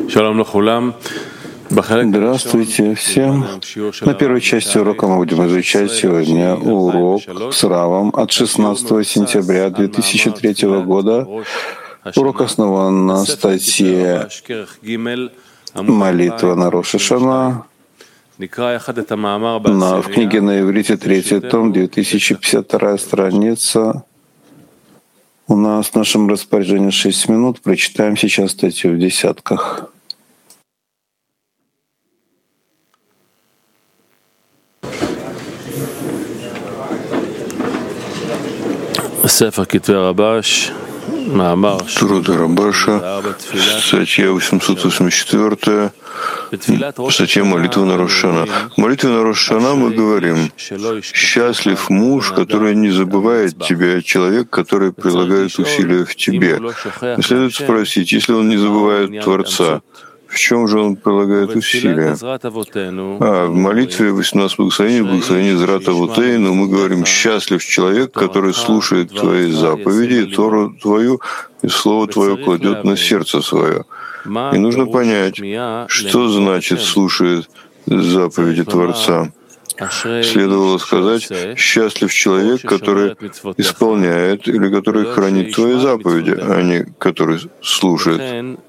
Здравствуйте всем. На первой части урока мы будем изучать сегодня урок с Равом от 16 сентября 2003 года. Урок основан на статье «Молитва на Рош ха-Шана» в книге на иврите 3 том, 2052 страница. У нас в нашем распоряжении 6 минут. Прочитаем сейчас статью в десятках. Труды Рабаша, статья 884, статья «Молитва на Рош ха-Шана». В молитве на Рош ха-Шана мы говорим: «Счастлив муж, который не забывает тебя, человек, который прилагает усилия в тебе». Следует спросить, если он не забывает Творца, в чем же он прилагает усилия? В молитве 18 благословений Зрат Авотейну мы говорим: «Счастлив человек, который слушает Твои заповеди, и Тору Твою, и Слово Твое кладет на сердце свое». И нужно понять, что значит «слушает заповеди Творца». Следовало сказать: «Счастлив человек, который исполняет или который хранит Твои заповеди», а не который слушает.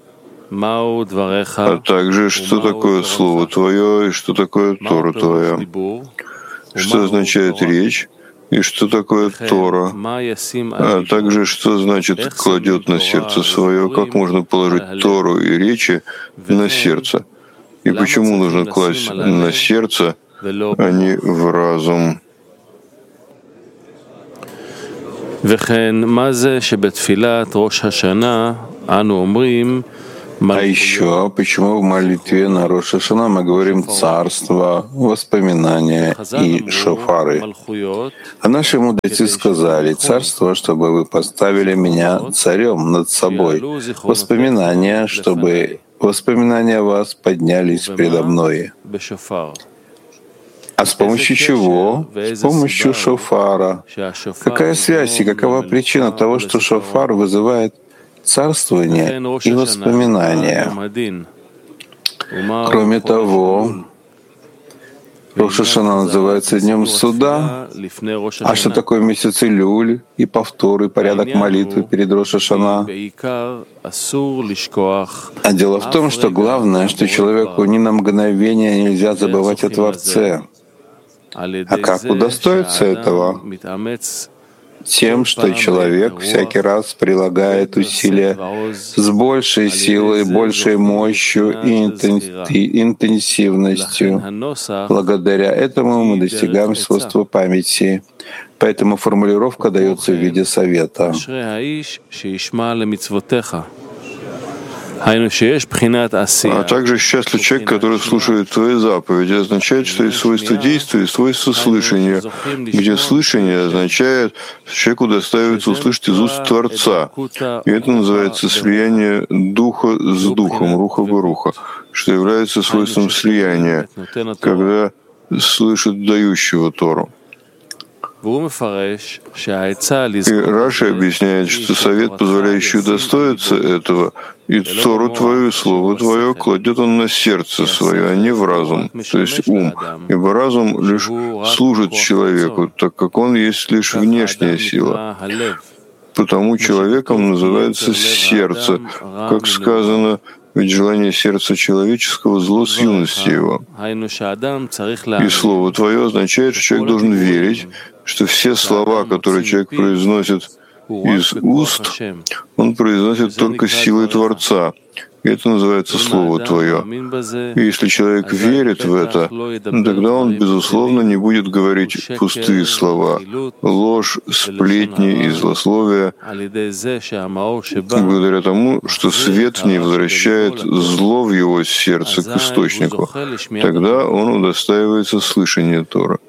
А также, что такое Слово Твое и что такое Тора Твоя, что означает речь и что такое Тора, а также, что значит «кладет на сердце свое», как можно положить Тору и речи на сердце, и почему нужно класть на сердце, а не в разум. А еще, почему в молитве на Рош ха-Шана мы говорим «царство», «воспоминания» и «шофары»? А наши мудрецы сказали: «Царство, чтобы вы поставили меня царем над собой, воспоминания, чтобы воспоминания вас поднялись предо мной». А с помощью чего? С помощью шофара. Какая связь и какова причина того, что шофар вызывает царствование и воспоминания? Кроме того, Рош ха-Шана называется Днем Суда. А что такое месяц Илюль и повтор, и порядок молитвы перед Рош ха-Шана? А дело в том, что главное, что человеку ни на мгновение нельзя забывать о Творце. А как удостоиться этого? Тем, что человек всякий раз прилагает усилия с большей силой, большей мощью и интенсивностью. Благодаря этому мы достигаем свойства памяти. Поэтому формулировка дается в виде совета. А также счастлив человек, который слушает Твои заповеди, означает, что есть свойство действия и свойство слышания, где слышание означает, что человеку доставится услышать из уст Творца. И это называется слияние духа с духом, руха в руха, что является свойством слияния, когда слышит дающего Тору. И Раши объясняет, что совет, позволяющий удостоиться этого, и Тору Твою, и Слово Твое кладет он на сердце свое, а не в разум, то есть ум. Ибо разум лишь служит человеку, так как он есть лишь внешняя сила. Потому человеком называется сердце, как сказано: «Ведь желание сердца человеческого зло с юности его». И Слово Твое означает, что человек должен верить, что все слова, которые человек произносит из уст, он произносит только силой Творца. И это называется Слово Твое. И если человек верит в это, тогда он, безусловно, не будет говорить пустые слова, ложь, сплетни и злословия, благодаря тому, что свет не возвращает зло в его сердце к источнику. Тогда он удостаивается слышания Торы.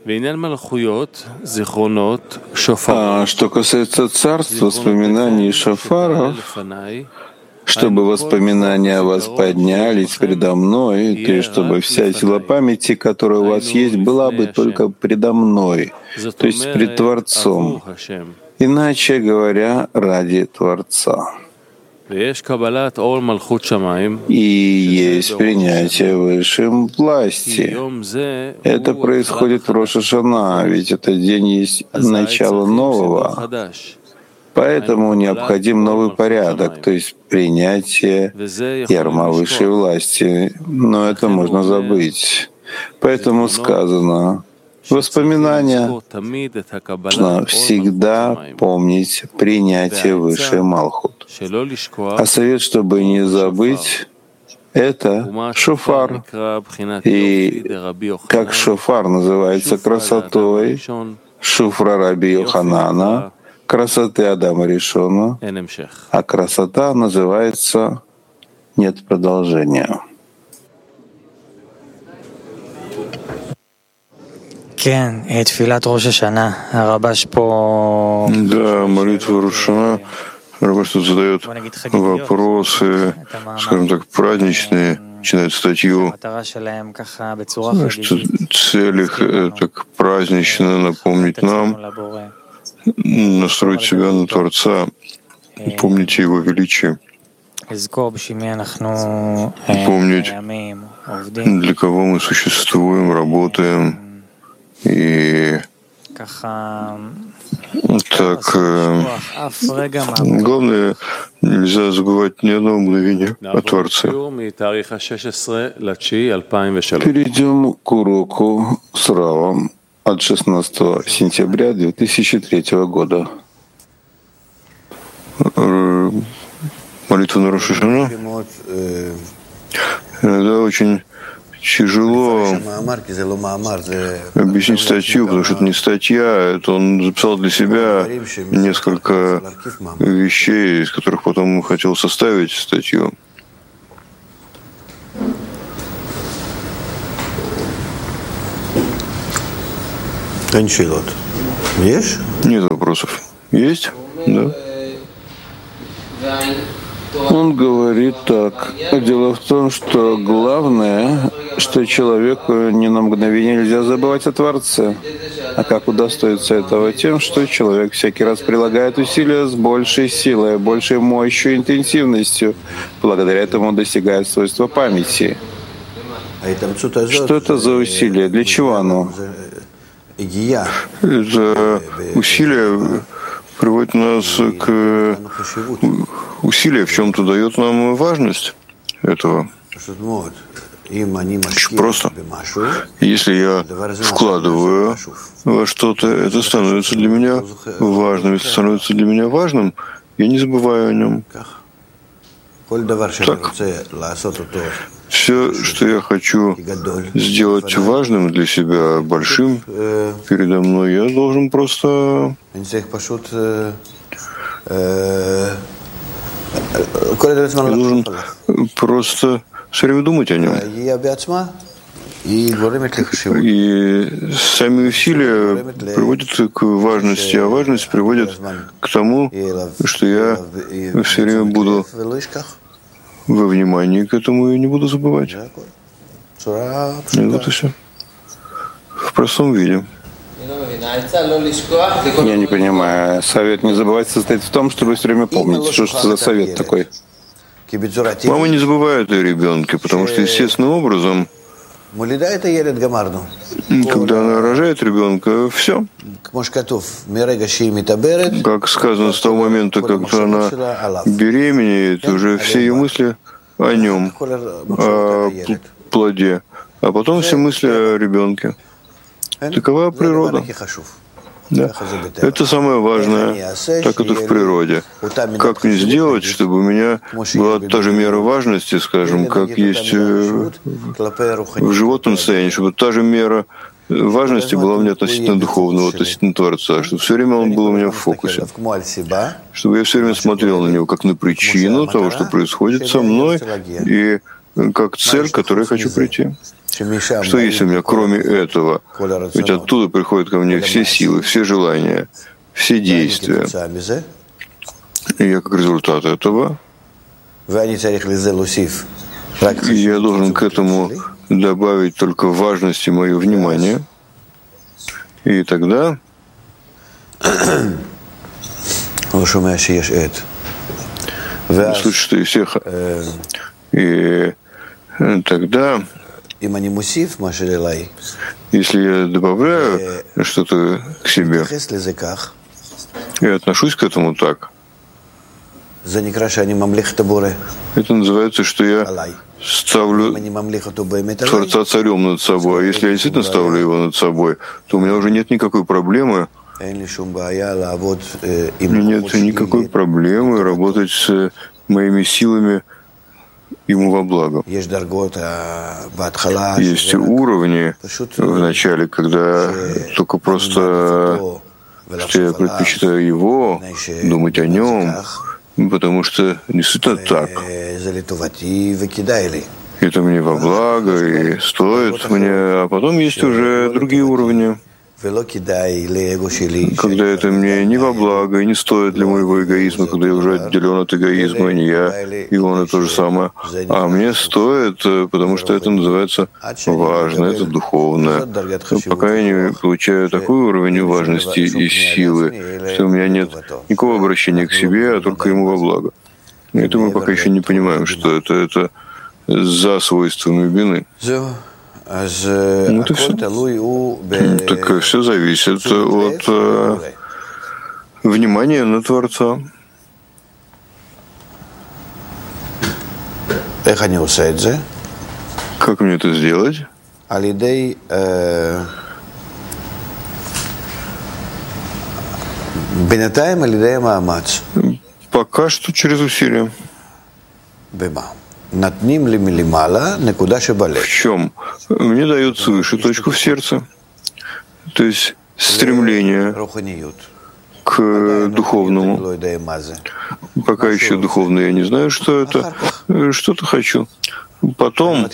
А что касается царств, воспоминаний и шофаров, чтобы воспоминания о вас поднялись предо мной, то есть чтобы вся сила памяти, которая у вас есть, была бы только предо мной, то есть пред Творцом, иначе говоря, ради Творца. И есть принятие высшей власти. Это происходит в Рош ха-Шана, ведь этот день есть начало нового. Поэтому необходим новый порядок, то есть принятие ярма высшей власти. Но это можно забыть. Поэтому сказано, воспоминания нужно всегда помнить принятие высшей Малхут. А совет, чтобы не забыть, это шофар. И как шофар называется красотой шуфра Раби Йоханана, красоты Адама Ришона, а красота называется «нет продолжения». Да, молитва Рош ха-Шана. Рабаш тут задает вопросы, скажем так, праздничные, начинает статью, что цель их так празднично напомнить нам, настроить себя на Творца, помнить Его величие, помнить, для кого мы существуем, работаем, и так, главное, нельзя забывать ни одного мгновения о Творце. Перейдем к уроку с Равом от 16 сентября 2003 года. Молитва на Рош ха-Шана. Иногда очень тяжело объяснить статью, потому что это не статья, это он записал для себя несколько вещей, из которых потом хотел составить статью. Нет вопросов. Есть? Да. Он говорит так. Дело в том, что главное, что человеку ни на мгновение нельзя забывать о Творце. А как удостоиться этого? Тем, что человек всякий раз прилагает усилия с большей силой, большей мощью, интенсивностью. Благодаря этому он достигает свойства памяти. Что это за усилие? Для чего оно? Это усилие приводит нас к усилию в чем-то, дает нам важность этого. Очень просто. Если я вкладываю во что-то, это становится для меня важным. Если становится для меня важным, я не забываю о нем. Так. Все, что я хочу сделать важным для себя, большим передо мной, я должен просто все время думать о нем. И сами усилия приводят к важности, а важность приводит к тому, что я все время буду во внимании к этому и не буду забывать. И вот и все. В простом виде. Я не понимаю. Совет не забывать состоит в том, чтобы все время помнить. Что же это за совет такой? Мама не забывает о ребенке, потому что естественным образом, когда она рожает ребенка, все. Как сказано, с того момента, когда она беременеет, уже все ее мысли о нем, о плоде, а потом все мысли о ребенке. Такова природа. Да. Это самое важное, так это в природе. Как мне сделать, чтобы у меня была та же мера важности, скажем, как есть в животном состоянии, чтобы та же мера важности была у меня относительно духовного, относительно Творца, чтобы все время он был у меня в фокусе, чтобы я все время смотрел на него как на причину того, что происходит со мной, и как цель, к которой я хочу прийти. Что есть у меня, кроме этого? Ведь оттуда приходят ко мне все силы, все желания, все действия. И я как результат этого, я должен к этому добавить только важность и мое внимание. И тогда слышит и всех. И тогда, если я добавляю что-то к себе, я отношусь к этому так. Это называется, что я ставлю Творца царем над собой. А если я действительно ставлю его над собой, то у меня уже нет никакой проблемы. У меня нет никакой проблемы работать с моими силами ему во благо. Есть уровни в начале, когда только просто, что я предпочитаю его, думать о нем, потому что действительно так. Это мне во благо и стоит мне. А потом есть уже другие уровни, когда это мне не во благо и не стоит для моего эгоизма, когда я уже отделен от эгоизма, не я, и он это же самое. А мне стоит, потому что это называется важно, это духовное. Но пока я не получаю такой уровень важности и силы, что у меня нет никакого обращения к себе, а только ему во благо. Это мы пока еще не понимаем, что это за свойствами вины. Вот и все. Так все зависит от внимания на Творца. Как мне это сделать? Пока что через усилия. В чем? Мне дают свыше точку в сердце, то есть стремление к духовному. Пока еще духовно я не знаю, что это, что-то хочу. Потом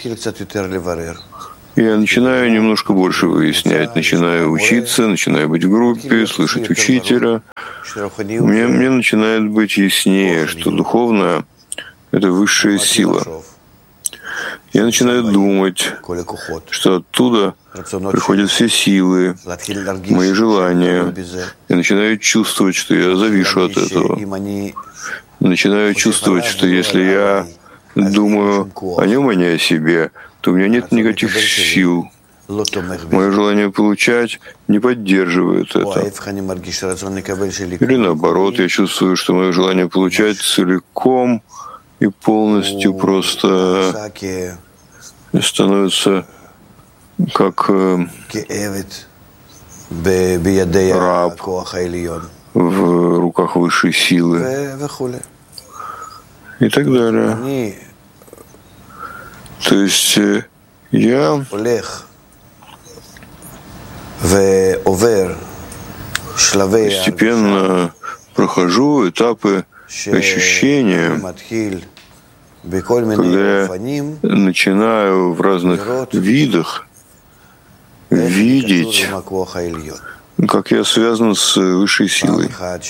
я начинаю немножко больше выяснять, начинаю учиться, начинаю быть в группе, слышать учителя. Мне начинает быть яснее, что духовное — это высшая сила. Я начинаю думать, что оттуда приходят все силы, мои желания. Я начинаю чувствовать, что я завишу от этого. Начинаю чувствовать, что если я думаю о нем, а не о себе, то у меня нет никаких сил. Мое желание получать не поддерживает это. Или наоборот, я чувствую, что мое желание получать целиком и полностью просто становится как раб в руках высшей силы и так далее. То есть я постепенно прохожу этапы ощущения, когда я начинаю в разных видах видеть, как я связан с высшей силой.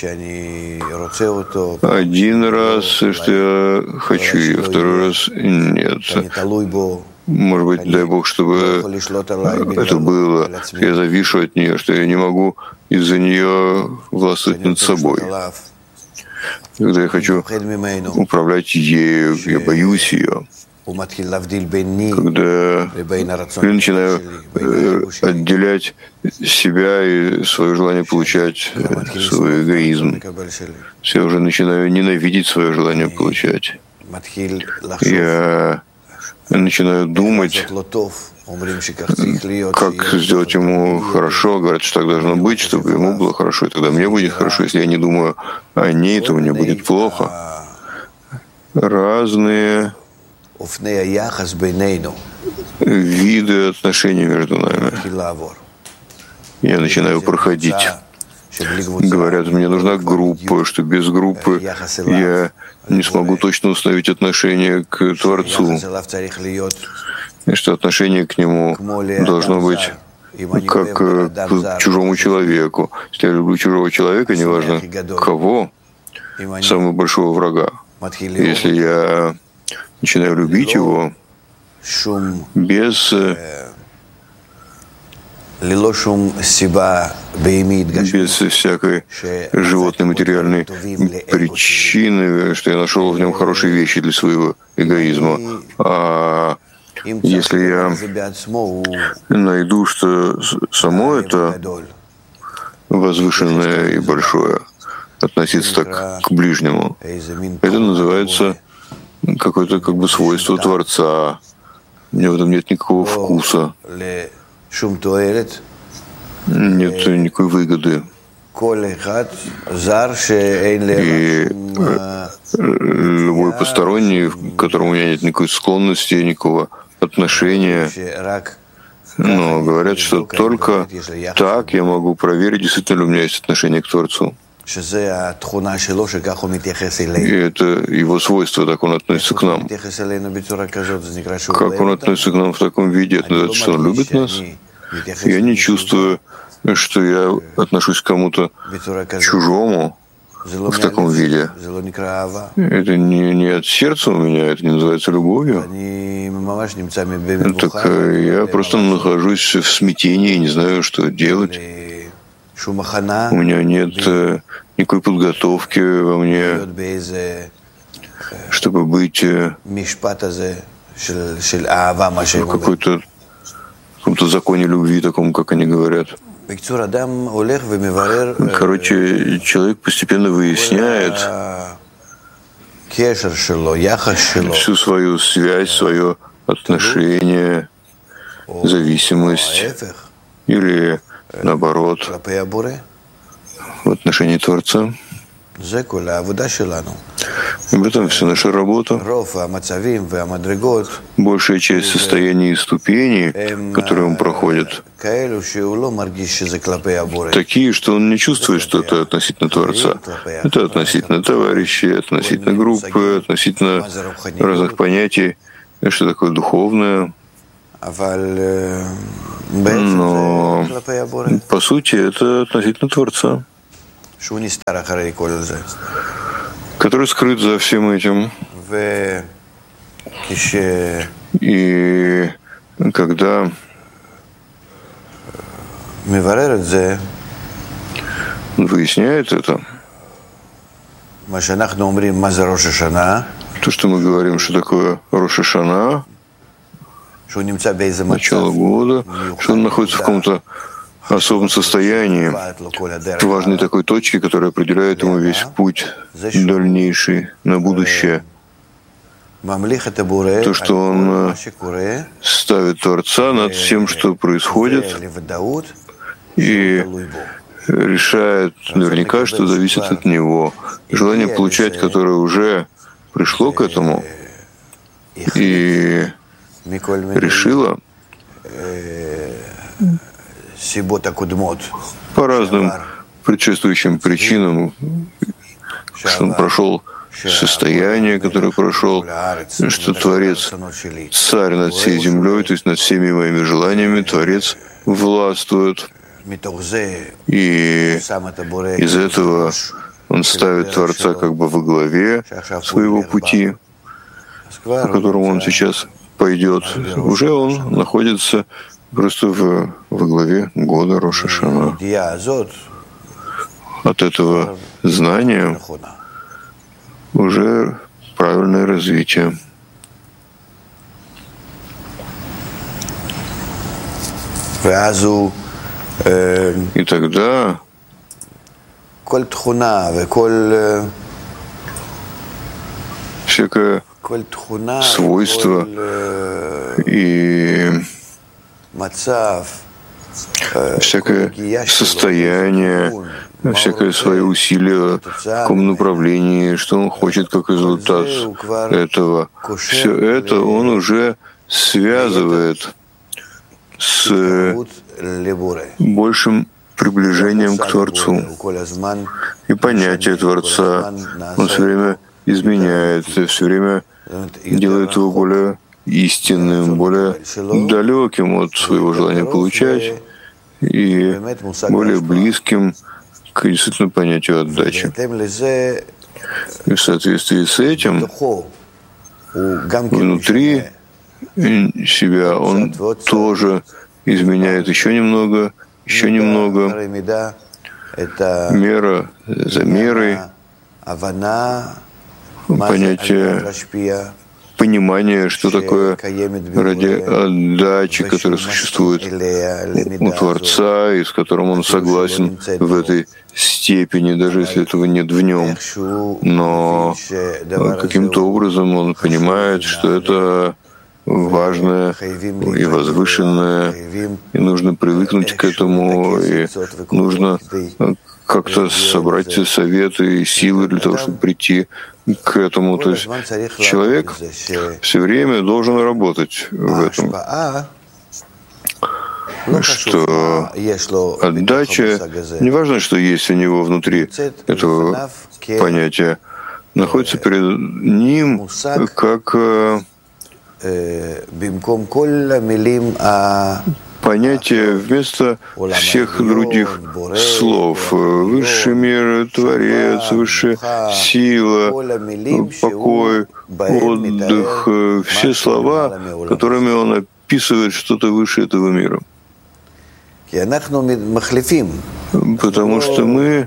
Один раз, что я хочу ее, второй раз нет. Может быть, дай Бог, чтобы это было. Я завишу от нее, что я не могу из-за нее властвовать над собой. Когда я хочу управлять ею, я боюсь ее. Когда я начинаю отделять себя и свое желание получать, свой эгоизм, я уже начинаю ненавидеть свое желание получать. Я начинаю думать, как сделать ему хорошо. Говорят, что так должно быть, чтобы ему было хорошо, и тогда мне будет хорошо. Если я не думаю о ней, то мне будет плохо. Разные виды отношений между нами. Я начинаю проходить. Говорят, мне нужна группа, что без группы я не смогу точно установить отношение к Творцу. И что отношение к Нему должно быть как к чужому человеку. Если я люблю чужого человека, неважно кого, самого большого врага. Если я начинаю любить его без без всякой животной материальной причины, что я нашел в нем хорошие вещи для своего эгоизма. А если я найду, что само это возвышенное и большое, относиться так к ближнему, это называется какое-то как бы свойство Творца. У него в этом нет никакого вкуса, нет никакой выгоды. И любой посторонний, к которому у меня нет никакой склонности, никакого отношения, но говорят, что только так я могу проверить, действительно ли у меня есть отношение к Творцу. И это его свойство, так он относится к нам. Как он относится к нам в таком виде, это называется, что он любит нас. Я не чувствую, что я отношусь к кому-то чужому в таком виде. Это не от сердца у меня, это не называется любовью. Так я просто нахожусь в смятении, не знаю, что делать. У меня нет никакой подготовки во мне, чтобы быть в каком-то законе любви, таком, как они говорят. Короче, человек постепенно выясняет всю свою связь, свое отношение, зависимость или наоборот в отношении Творца. Об этом вся наша работа. Большая часть состояний и ступеней, которые он проходит, такие, что он не чувствует, что это относительно Творца. Это относительно товарищей, относительно группы, относительно разных понятий, что такое духовное. Но, по сути, это относительно Творца, который скрыт за всем этим. И когда он выясняет это, то, что мы говорим, что такое Рош ха-Шана, начало года, что он находится в каком-то особом состоянии, в важной такой точке, которая определяет ему весь путь дальнейший на будущее. То, что он ставит Творца над всем, что происходит, и решает наверняка, что зависит от него. Желание получать, которое уже пришло к этому и решило по разным предшествующим причинам, что он прошел состояние, которое прошел, что Творец царь над всей землей, то есть над всеми моими желаниями, Творец властвует. И из этого он ставит Творца как бы во главе своего пути, по которому он сейчас пойдет. Уже он находится просто во главе года Рош ха-Шана. От этого знания уже правильное развитие. И тогда всякое свойство и всякое состояние, всякое свое усилие в каком направлении, что он хочет как результат этого. Все это он уже связывает с большим приближением к Творцу. И понятие Творца он все время изменяет, все время делает его более истинным, более далеким от своего желания получать и более близким к действительно понятию отдачи. И в соответствии с этим внутри себя он тоже изменяет еще немного, мера за мерой, понятие понимания, что такое ради отдачи, которая существует у Творца, и с которым он согласен в этой степени, даже если этого нет в нем. Но каким-то образом он понимает, что это важное и возвышенное, и нужно привыкнуть к этому, и нужно как-то собрать советы и силы для того, чтобы прийти к этому. То есть человек все время должен работать в этом. Что отдача, не важно, что есть у него внутри этого понятия, находится перед ним как понятие вместо всех других слов. Высший мир, Творец, высшая сила, покой, отдых, все слова, которыми он описывает что-то выше этого мира. Потому что мы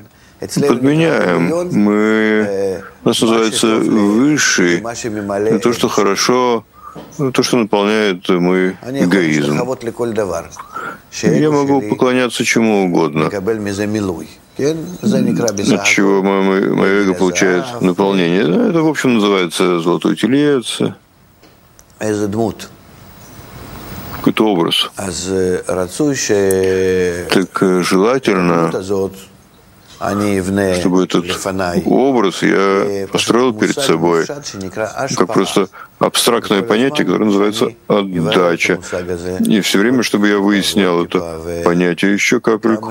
подменяем, у нас называется высший, то, что хорошо, то, что наполняет мой эгоизм. Я могу поклоняться чему угодно, от чего мое эго получает наполнение. Это, в общем, называется золотой телец, какой-то образ. Так желательно, чтобы этот образ я построил перед собой как просто абстрактное понятие, которое называется отдача. И все время, чтобы я выяснял это понятие еще капельку.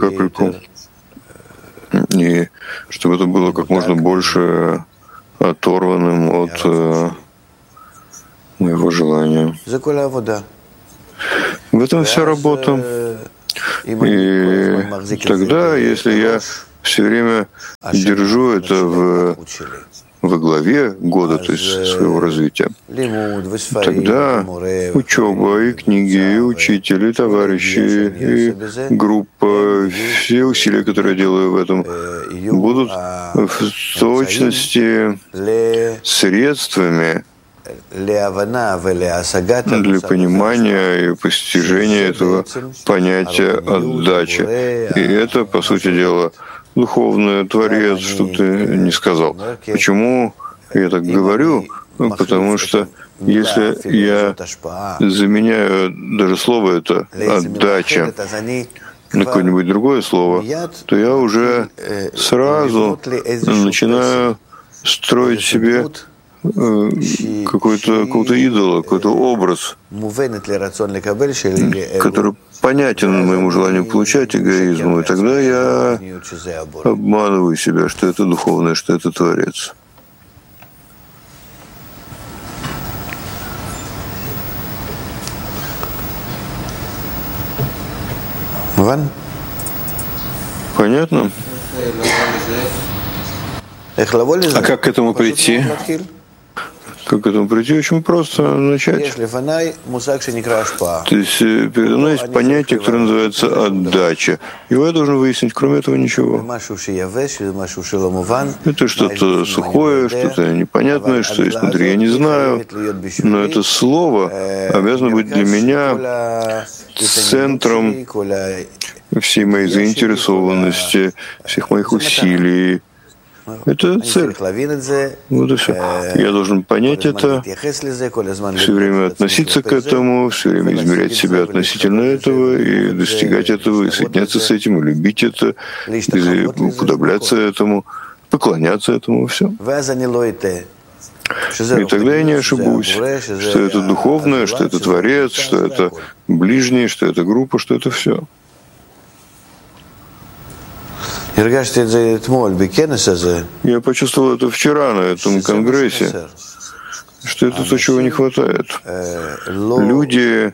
И чтобы это было как можно больше оторванным от моего желания. В этом вся работа. И тогда, если я все время держу это во главе года, то есть своего развития, тогда учеба, и книги, и учитель, и товарищи, и группа, все усилия, которые я делаю в этом, будут в точности средствами для понимания и постижения этого понятия отдачи. И это, по сути дела, духовный Творец, что ты не сказал. Почему я так говорю? Потому что если я заменяю даже слово это «отдача» на какое-нибудь другое слово, то я уже сразу начинаю строить себе какого-то идола, какой-то образ, который понятен моему желанию получать эгоизму, и тогда я обманываю себя, что это духовное, что это Творец. Понятно? А как к этому прийти? Как к этому прийти? Очень просто начать. То есть передо мной есть понятие, которое называется отдача. Его я должен выяснить, кроме этого ничего. Это что-то сухое, что-то непонятное, что есть внутри, я не знаю. Но это слово обязано быть для меня центром всей моей заинтересованности, всех моих усилий. Это цель. Вот и все. Я должен понять это, все время относиться к этому, все время измерять себя относительно этого и достигать этого, и соединяться с этим, и любить это, и уподобляться этому, поклоняться этому, все. И тогда я не ошибусь, что это духовное, что это Творец, что это ближний, что это группа, что это все. Я почувствовал это вчера на этом конгрессе, что это то, чего не хватает. Люди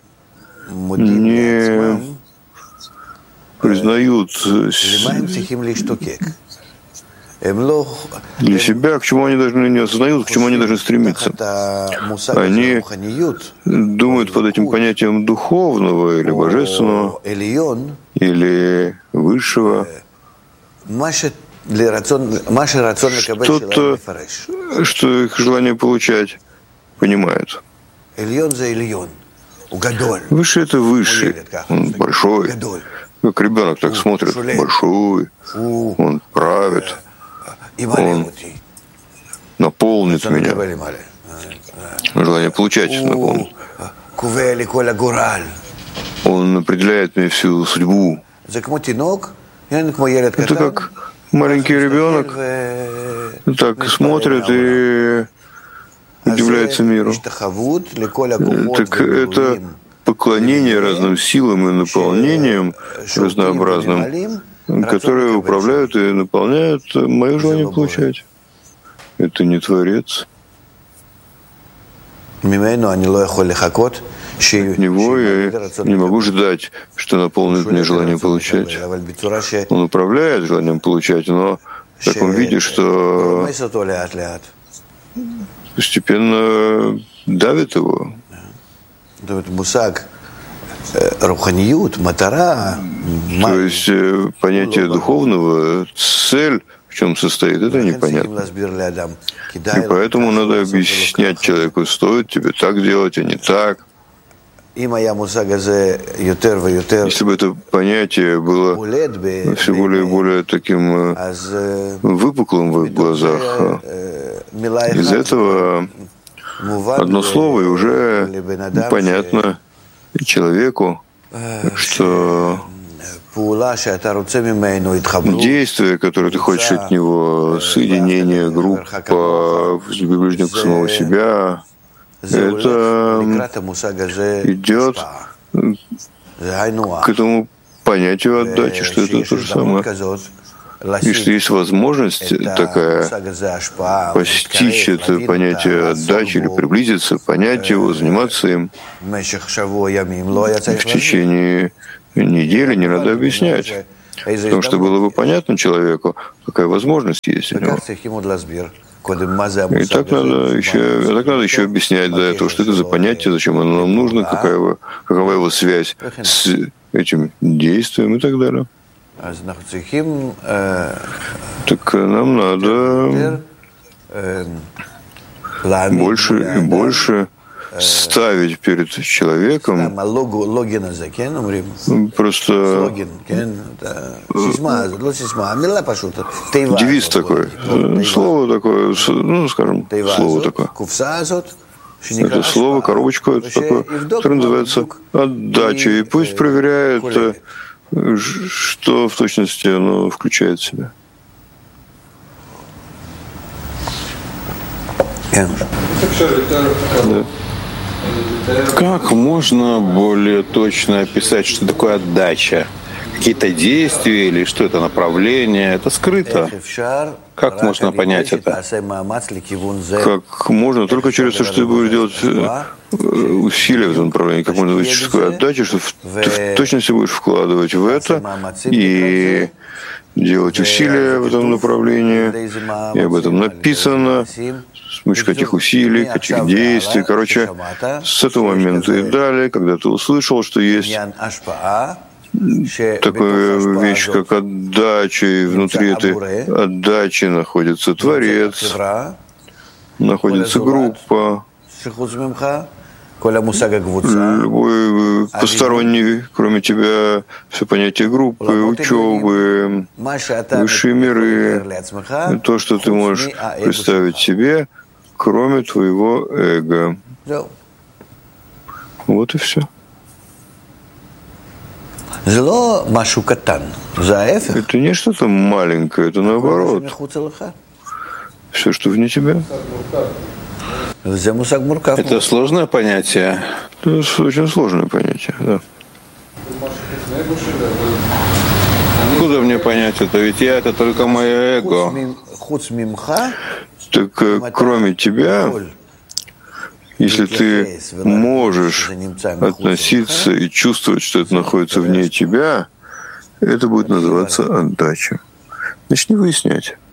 не признают для себя, к чему они должны не осознают, к чему они должны стремиться. Они думают под этим понятием духовного или божественного, или высшего, что-то, что их желание получать понимают. Высший — это высший, он большой, как ребенок так смотрит, большой, он правит, он наполнит меня. Желание получать наполнит. Он определяет мне всю судьбу. Это как маленький ребенок так смотрит и удивляется миру. Так это поклонение разным силам и наполнениям разнообразным, которые управляют и наполняют мое желание получать. Это не Творец. От него я не могу ждать, что наполнит мне желание получать. Он управляет желанием получать, но в таком виде, что постепенно давит его. То есть понятие духовного, цель, в чем состоит, это непонятно. И поэтому надо объяснять человеку, стоит тебе так делать, а не так. Если бы это понятие было все более и более таким выпуклым в их глазах, из этого одно слово и уже понятно человеку, что действие, которое ты хочешь от него, соединение, группа, приближение к самого себя, это идет к этому понятию отдачи, что это то же самое. Если есть возможность такая постичь это понятие отдачи или приблизиться, понять его, заниматься им, в течение недели не надо объяснять. Потому что было бы понятно человеку, какая возможность есть у него. И так надо еще объяснять до этого, что это за понятие, зачем оно нам нужно, какова его связь с этим действием и так далее. Так нам надо больше и больше ставить перед человеком просто девиз такой, слово такое, ну, скажем, слово такое. Это слово, коробочку, это такое, которое называется отдача. И пусть проверяет, что в точности оно включает в себя. Да. Как можно более точно описать, что такое отдача? Какие-то действия или что это направление? Это скрыто. Как можно понять это? Как можно? Только через то, что ты будешь делать усилия в этом направлении. Как можно выяснить, что такое отдача, что ты в точности будешь вкладывать в это и делать усилия в этом направлении. И об этом написано. С помощью каких усилий, каких действий. Короче, с этого момента и далее, когда ты услышал, что есть такая вещь, как отдача, и внутри этой отдачи находится Творец, находится группа, любой посторонний, кроме тебя, все понятие группы, учебы, высшие миры, то, что ты можешь представить себе, кроме твоего эго. Вот и все. Это не что-то маленькое, это наоборот. Все, что вне тебя. Это сложное понятие? Это очень сложное понятие, да. Откуда мне понять это? Ведь я — это только мое эго. Так кроме тебя, если ты можешь относиться и чувствовать, что это находится вне тебя, это будет называться отдача. Начни выяснять.